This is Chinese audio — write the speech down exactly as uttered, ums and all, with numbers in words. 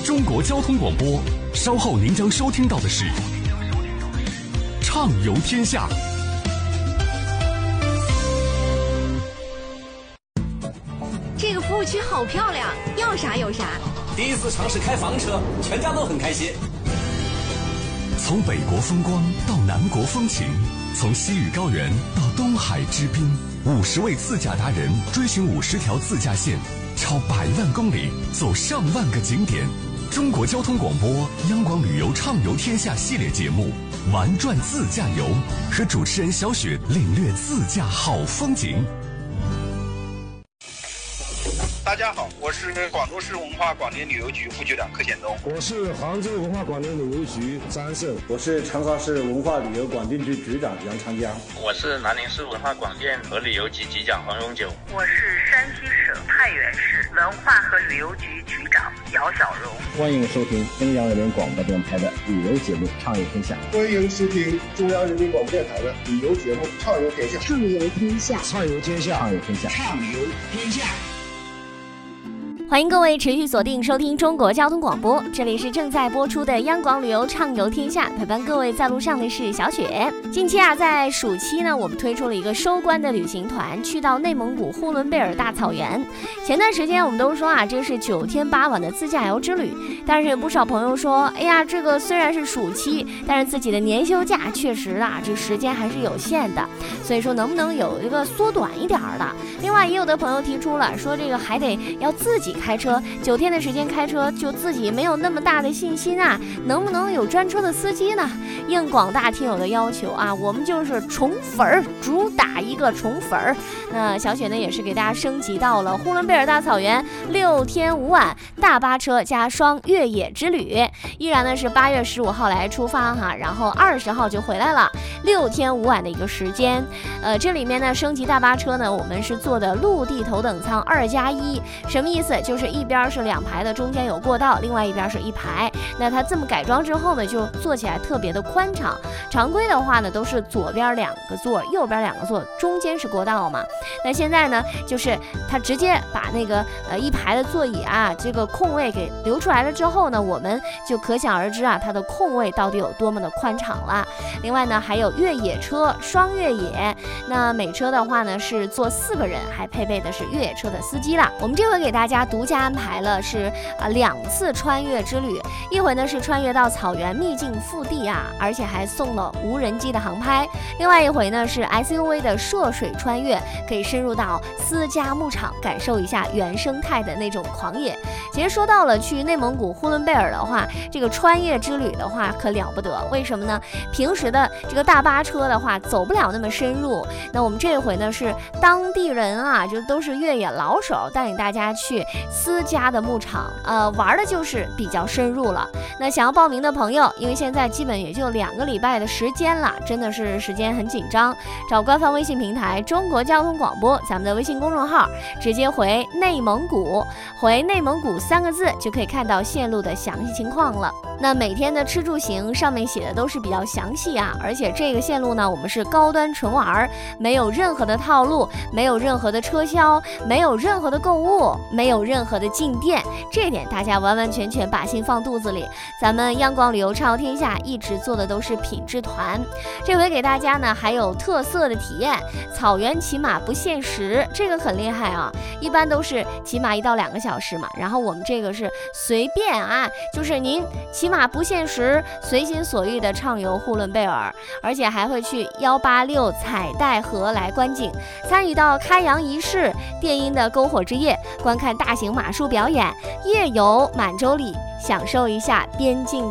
中国交通广播。稍后您将收听到的是畅游天下。 这个服务区好漂亮，要啥有啥。 第一次尝试开房车，全家都很开心。 从北国风光到南国风情，从西域高原到东海之滨，五十位自驾达人追寻五十条自驾线，超百万公里，走上万个景点。中国交通广播央广旅游畅游天下系列节目玩转自驾游，和主持人小雪领略自驾好风景。 大家好，我是广州市文化广电旅游局副局长柯显东。 我是杭州文化广电旅游局张胜。 我是长沙市文化旅游广电局局长杨长江。 我是南宁市文化广电和旅游局局长黄永久。 我是山西省太原市文化和旅游局局长姚小荣。 欢迎收听中央人民广播电台的旅游节目《畅游天下》。 欢迎收听中央人民广播电台的旅游节目《畅游天下》。 畅游天下， 畅游天下， 畅游天下， 畅游天下。 欢迎各位持续锁定收听中国交通广播，这里是正在播出的央广旅游畅游天下，陪伴各位在路上的是小雪。近期啊，在暑期呢，我们推出了一个收官的旅行团，去到内蒙古呼伦贝尔大草原。前段时间我们都说啊，这是九天八晚的自驾游之旅，但是有不少朋友说，哎呀，这个虽然是暑期，但是自己的年休假确实啊，这时间还是有限的，所以说能不能有一个缩短一点的？另外，也有的朋友提出了说，这个还得要自己开车，九天的时间开车，就自己没有那么大的信心啊，能不能有专车的司机呢？应广大听友的要求啊，我们就是宠粉儿，主打一个宠粉儿。那小雪呢，也是给大家升级到了呼伦贝尔大草原六天五晚大巴车加双越野之旅，依然呢是八月十五号来出发哈，然后二十号就回来了，六天五晚的一个时间。呃，这里面呢升级大巴车呢，我们是做的陆地头等舱二加一，什么意思？就是一边是两排的，中间有过道，另外一边是一排。那它这么改装之后呢，就坐起来特别的宽敞。常规的话呢，都是左边两个座，右边两个座，中间是过道嘛。那现在呢，就是它直接把那个呃一排的座椅啊，这个空位给留出来了之后呢，我们就可想而知啊，它的空位到底有多么的宽敞了。另外呢，还有越野车双越野，那每车的话呢是坐四个人，还配备的是越野车的司机啦。我们这回给大家独家安排了是啊两次穿越之旅，一回呢是穿越到草原秘境腹地啊，而且还送了无人机的航拍；另外一回呢是 S U V 的涉水穿越，可以深入到私家牧场，感受一下原生态的那种狂野。其实说到了去内蒙古呼伦贝尔的话，这个穿越之旅的话可了不得，为什么呢？平时的这个大巴车的话走不了那么深入，那我们这回呢是当地人啊，就都是越野老手，带领大家去私家的牧场，呃，玩的就是比较深入了。那想要报名的朋友，因为现在基本也就两个礼拜的时间了，真的是时间很紧张，找官方微信平台中国交通广播，咱们的微信公众号，直接回内蒙古，回内蒙古三个字就可以看到线路的详细情况了。那每天的吃住行上面写的都是比较详细啊，而且这个线路呢，我们是高端纯玩，没有任何的套路，没有任何的车销，没有任何的购物，没有任何的进店，这点大家完完全全把心放肚子里。咱们央广旅游畅游天下一直做的都是品质团，这回给大家呢还有特色的体验，草原骑马不限时，这个很厉害啊，一般都是骑马一到两个小时嘛，然后我们这个是随便啊，就是您骑马不限时，随心所欲的畅游呼伦贝尔，而且还会去一八六彩带河来观景，参与到开洋仪式、电音的篝火之夜，观看大型马术表演，夜游满洲里，享受一下边境